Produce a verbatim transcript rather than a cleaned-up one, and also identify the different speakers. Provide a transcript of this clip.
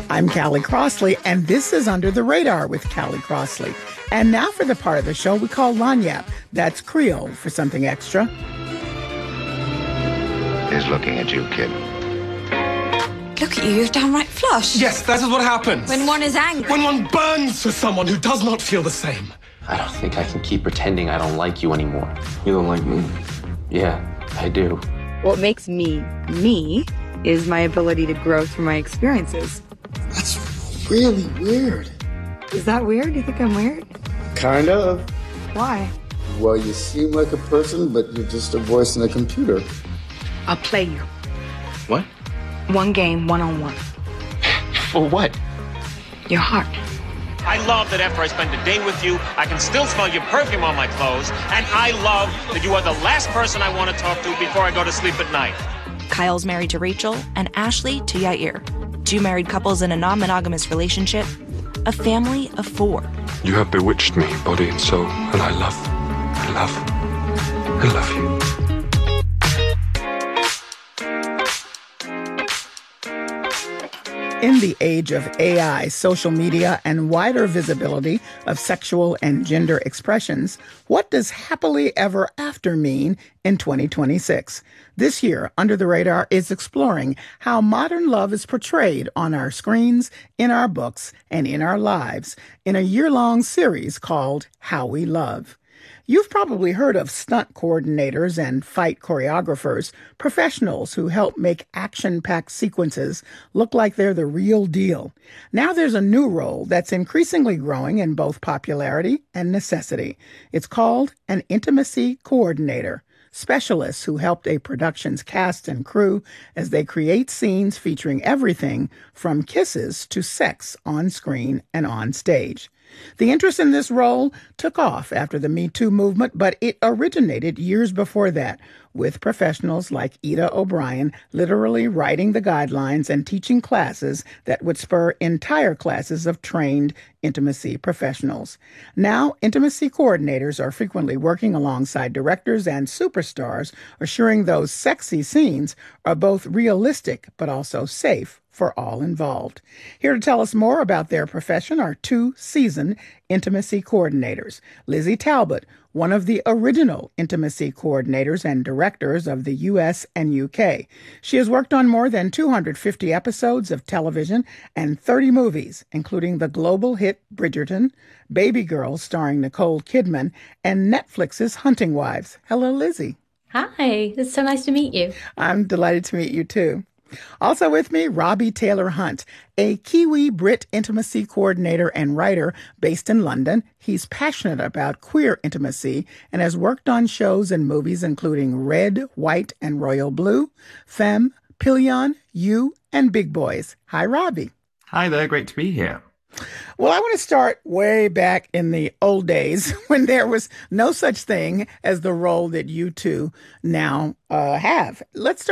Speaker 1: I'm Callie Crossley, and this is Under the Radar with Callie Crossley. And now for the part of the show we call Lagniappe. That's Creole for something extra.
Speaker 2: He's looking at you, kid.
Speaker 3: Look at you, you're downright flush.
Speaker 4: Yes, that is what happens.
Speaker 3: When one is angry.
Speaker 4: When one burns for someone who does not feel the same.
Speaker 5: I don't think I can keep pretending I don't like you anymore. You don't like me? Yeah, I do.
Speaker 6: What makes me, me, is my ability to grow through my experiences.
Speaker 7: That's really weird.
Speaker 6: Is that weird? You think I'm weird?
Speaker 7: Kind of.
Speaker 6: Why?
Speaker 7: Well, you seem like a person, but you're just a voice in a computer.
Speaker 6: I'll play you.
Speaker 5: What?
Speaker 6: One game, one-on-one.
Speaker 5: For what?
Speaker 6: Your heart.
Speaker 8: I love that after I spend a day with you, I can still smell your perfume on my clothes. And I love that you are the last person I want to talk to before I go to sleep at night.
Speaker 9: Kyle's married to Rachel and Ashley to Yair. Two married couples in a non-monogamous relationship. A family of four.
Speaker 10: You have bewitched me, body and soul, and I love, I love, I love you.
Speaker 1: In the age of A I, social media, and wider visibility of sexual and gender expressions, what does happily ever after mean in twenty twenty-six? This year, Under the Radar is exploring how modern love is portrayed on our screens, in our books, and in our lives in a year-long series called How We Love. You've probably heard of stunt coordinators and fight choreographers, professionals who help make action-packed sequences look like they're the real deal. Now there's a new role that's increasingly growing in both popularity and necessity. It's called an intimacy coordinator. Specialists who helped a production's cast and crew as they create scenes featuring everything from kisses to sex on screen and on stage. The interest in this role took off after the Me Too movement, but it originated years before that, with professionals like Ida O'Brien literally writing the guidelines and teaching classes that would spur entire classes of trained intimacy professionals. Now, intimacy coordinators are frequently working alongside directors and superstars, assuring those sexy scenes are both realistic but also safe for all involved. Here to tell us more about their profession are two seasoned intimacy coordinators. Lizzie Talbot, one of the original intimacy coordinators and directors of the U S and U K. She has worked on more than two hundred fifty episodes of television and thirty movies, including the global hit Bridgerton, Baby Girls starring Nicole Kidman, and Netflix's Hunting Wives. Hello, Lizzie.
Speaker 11: Hi, it's so nice to meet you.
Speaker 1: I'm delighted to meet you, too. Also with me, Robbie Taylor Hunt, a Kiwi Brit intimacy coordinator and writer based in London. He's passionate about queer intimacy and has worked on shows and movies including Red, White, and Royal Blue, Femme, Pillion, You, and Big Boys. Hi, Robbie.
Speaker 12: Hi there, great to be here.
Speaker 1: Well, I want to start way back in the old days when there was no such thing as the role that you two now uh, have. Let's start